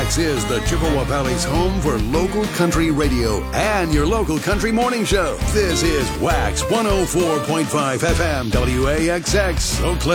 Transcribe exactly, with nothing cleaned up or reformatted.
Wax is the Chippewa Valley's home for local country radio and your local country morning show. This is Wax one oh four point five F M W A X X, Eau Claire.